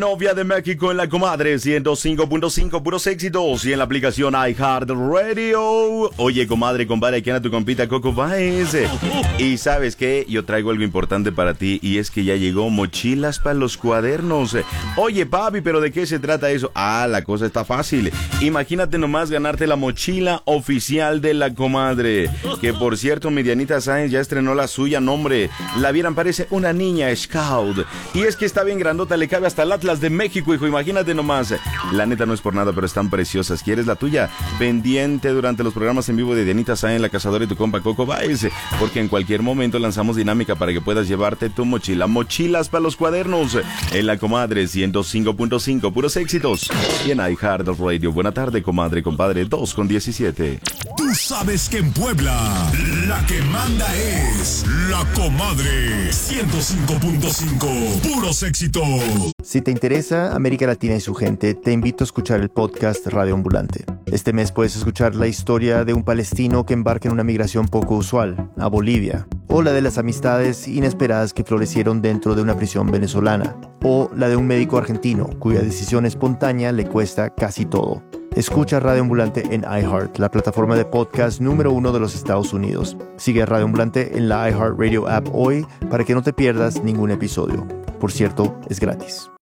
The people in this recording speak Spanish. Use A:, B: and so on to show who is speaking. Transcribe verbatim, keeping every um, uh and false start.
A: Novia de México en la comadre ciento cinco punto cinco, puros éxitos, y en la aplicación iHeartRadio. Oye, comadre, compadre, aquí anda tu compita Coco Baez. Y ¿sabes qué? Yo traigo algo importante para ti, y es que ya llegó Mochilas para los Cuadernos. Oye, papi, ¿pero de qué se trata eso? Ah, la cosa está fácil. Imagínate nomás ganarte la mochila oficial de la comadre. Que por cierto, mi Dianita Sáenz ya estrenó la suya, nombre. La vieran, parece una niña scout. Y es que está bien grandota, le cabe hasta el Atlas de México, hijo, imagínate nomás. La neta no es por nada, pero están preciosas. ¿Quieres la tuya? Pendiente durante los programas en vivo de Dianita Sáenz, La Cazadora y tu compa Coco Baez, porque en cualquier momento lanzamos dinámica para que puedas llevarte tu mochila. Mochilas para los Cuadernos en la comadre ciento cinco punto cinco, puros éxitos, y en iHeartRadio. Buena tarde, comadre, compadre, dos con diecisiete.
B: Tú sabes que en Puebla la que manda es la comadre ciento cinco punto cinco, puros éxitos.
C: Si te interesa América Latina y su gente, te invito a escuchar el podcast Radio Ambulante. Este mes puedes escuchar la historia de un palestino que embarca en una migración poco usual, a Bolivia, o la de las amistades inesperadas que florecieron dentro de una prisión venezolana, o la de un médico argentino cuya decisión espontánea le cuesta casi todo. Escucha Radio Ambulante en iHeart, la plataforma de podcast número uno de los Estados Unidos. Sigue a Radio Ambulante en la iHeartRadio app hoy para que no te pierdas ningún episodio. Por cierto, es gratis.